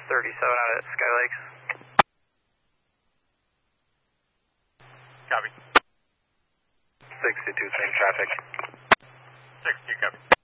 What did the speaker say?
37 out at Sky Lakes. Copy. 62, same traffic. 62, copy.